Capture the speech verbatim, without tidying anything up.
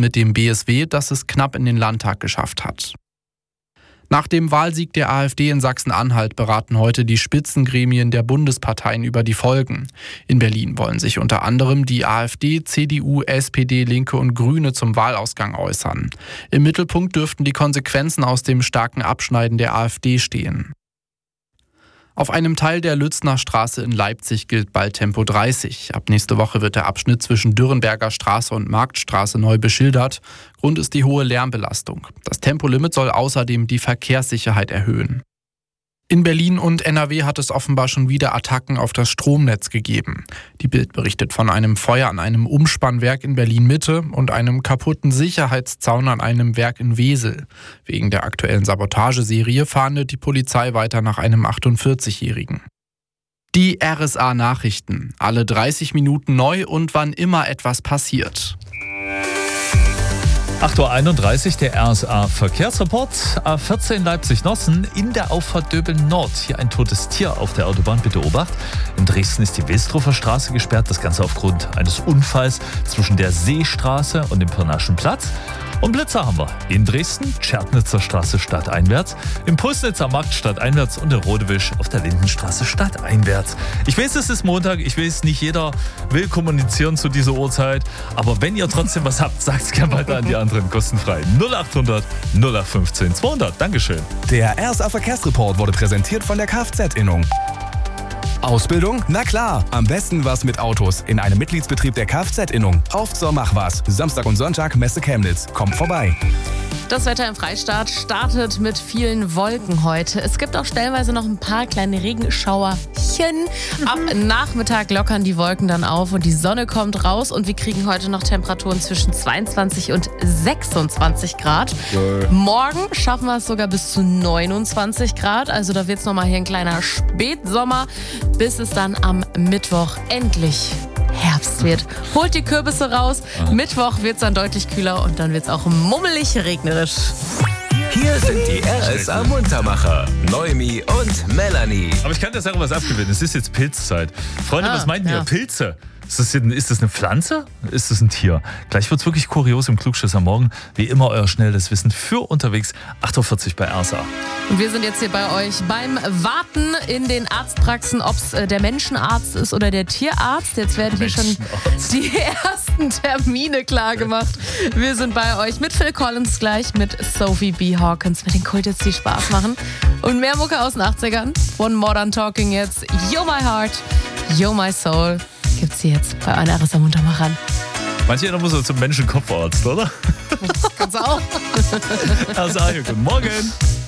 mit dem B S W, das es knapp in den Landtag geschafft hat. Nach dem Wahlsieg der AfD in Sachsen-Anhalt beraten heute die Spitzengremien der Bundesparteien über die Folgen. In Berlin wollen sich unter anderem die AfD, C D U, S P D, Linke und Grüne zum Wahlausgang äußern. Im Mittelpunkt dürften die Konsequenzen aus dem starken Abschneiden der AfD stehen. Auf einem Teil der Lützner Straße in Leipzig gilt bald Tempo dreißig. Ab nächste Woche wird der Abschnitt zwischen Dürrenberger Straße und Marktstraße neu beschildert. Grund ist die hohe Lärmbelastung. Das Tempolimit soll außerdem die Verkehrssicherheit erhöhen. In Berlin und N R W hat es offenbar schon wieder Attacken auf das Stromnetz gegeben. Die Bild berichtet von einem Feuer an einem Umspannwerk in Berlin-Mitte und einem kaputten Sicherheitszaun an einem Werk in Wesel. Wegen der aktuellen Sabotageserie fahndet die Polizei weiter nach einem achtundvierzigjährigen. Die R S A-Nachrichten. Alle dreißig Minuten neu und wann immer etwas passiert. acht Uhr einunddreißig, der R S A-Verkehrsreport. A vierzehn Leipzig-Nossen in der Auffahrt Döbeln-Nord. Hier ein totes Tier auf der Autobahn, bitte Obacht. In Dresden ist die Wilsdruffer Straße gesperrt. Das Ganze aufgrund eines Unfalls zwischen der Seestraße und dem Pirnaschen Platz. Und Blitzer haben wir in Dresden, Tschernitzer Straße stadteinwärts, im Pulsnitzer Markt stadteinwärts und in Rodewisch auf der Lindenstraße stadteinwärts. Ich weiß, es ist Montag, ich weiß, nicht jeder will kommunizieren zu dieser Uhrzeit, aber wenn ihr trotzdem was habt, sagt es gerne weiter an die anderen kostenfrei. null achthundert null acht fünfzehn zweihundert. Dankeschön. Der R S A-Verkehrsreport wurde präsentiert von der Kfz-Innung. Ausbildung? Na klar, am besten was mit Autos in einem Mitgliedsbetrieb der Kfz-Innung. Auf zur Mach was. Samstag und Sonntag Messe Chemnitz. Kommt vorbei. Das Wetter im Freistaat startet mit vielen Wolken heute. Es gibt auch stellenweise noch ein paar kleine Regenschauerchen. Ab Nachmittag lockern die Wolken dann auf und die Sonne kommt raus. Und wir kriegen heute noch Temperaturen zwischen zweiundzwanzig und sechsundzwanzig Grad. Geil. Morgen schaffen wir es sogar bis zu neunundzwanzig Grad. Also da wird es nochmal hier ein kleiner Spätsommer, bis es dann am Mittwoch endlich Herbst wird. Holt die Kürbisse raus. Ah. Mittwoch wird es dann deutlich kühler und dann wird es auch mummelig regnerisch. Hier sind die R S A-Muntermacher, Noemi und Melanie. Aber ich kann der Sache was abgewinnen. Es ist jetzt Pilzzeit. Freunde, Ah, was meinten ja. ihr? Pilze? Ist das, ist das eine Pflanze? Ist das ein Tier? Gleich wird es wirklich kurios im Klugschiss am Morgen. Wie immer euer schnelles Wissen für unterwegs. acht Uhr vierzig bei R S A. Und wir sind jetzt hier bei euch beim Warten in den Arztpraxen, ob es der Menschenarzt ist oder der Tierarzt. Jetzt werden hier schon Menschenarzt. die ersten Termine klar gemacht. Wir sind bei euch mit Phil Collins gleich, mit Sophie B. Hawkins, mit den Kultits, die Spaß machen. Und mehr Mucke aus den achtzigern. Von Modern Talking jetzt. Yo My Heart, Yo My Soul. Gibt's hier jetzt bei einer R S A-Muntermachern. Manche erinnern muss zum Menschenkopfarzt, oder? Kannst du auch. R S A, guten Morgen.